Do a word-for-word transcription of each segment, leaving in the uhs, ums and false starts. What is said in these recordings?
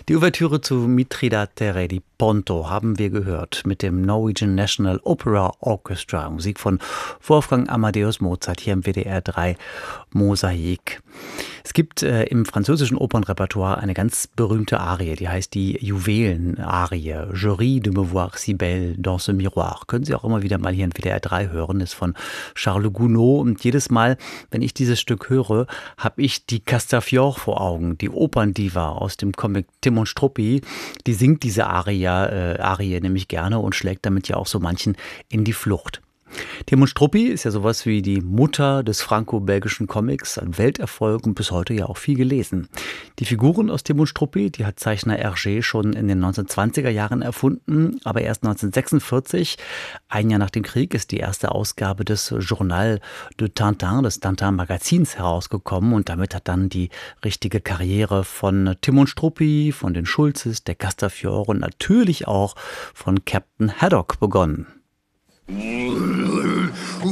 Die Ouvertüre zu Mitridate Re di Ponto haben wir gehört mit dem Norwegian National Opera Orchestra. Musik von Wolfgang Amadeus Mozart hier im W D R drei Mosaik. Es gibt äh, im französischen Opernrepertoire eine ganz berühmte Arie, die heißt die Juwelen-Arie. Je ris de me voir si belle dans ce miroir. Können Sie auch immer wieder mal hier in W D R drei hören, ist von Charles Gounod. Und jedes Mal, wenn ich dieses Stück höre, habe ich die Castafiore vor Augen, die Operndiva aus dem Comic Tim und Struppi. Die singt diese Aria, äh, Arie nämlich gerne und schlägt damit ja auch so manchen in die Flucht. Tim und Struppi ist ja sowas wie die Mutter des franco-belgischen Comics, ein Welterfolg und bis heute ja auch viel gelesen. Die Figuren aus Tim und Struppi, die hat Zeichner Hergé schon in den neunzehnhundertzwanziger Jahren erfunden, aber erst neunzehnhundertsechsundvierzig, ein Jahr nach dem Krieg, ist die erste Ausgabe des Journal de Tintin, des Tintin-Magazins herausgekommen und damit hat dann die richtige Karriere von Tim und Struppi, von den Schulzes, der Castafiore und natürlich auch von Captain Haddock begonnen. Million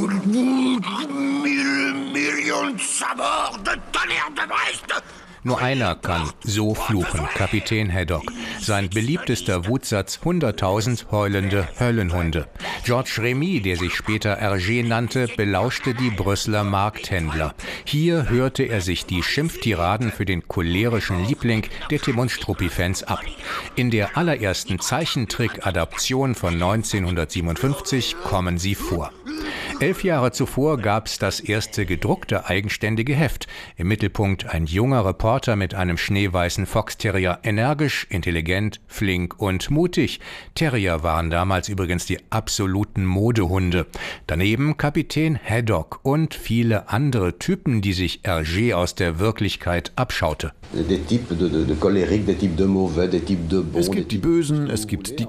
Sabords de tonnerre de Brest! Nur einer kann so fluchen, Kapitän Haddock. Sein beliebtester Wutsatz, hunderttausend heulende Höllenhunde. Georges Remy, der sich später Hergé nannte, belauschte die Brüsseler Markthändler. Hier hörte er sich die Schimpftiraden für den cholerischen Liebling der Tim und Struppi-Fans ab. In der allerersten Zeichentrick-Adaption von neunzehnhundertsiebenundfünfzig kommen sie vor. Elf Jahre zuvor gab es das erste gedruckte eigenständige Heft. Im Mittelpunkt ein junger Reporter mit einem schneeweißen Fox-Terrier. Energisch, intelligent, flink und mutig. Terrier waren damals übrigens die absoluten Modehunde. Daneben Kapitän Haddock und viele andere Typen, die sich Hergé aus der Wirklichkeit abschaute. Es gibt die Bösen, es gibt die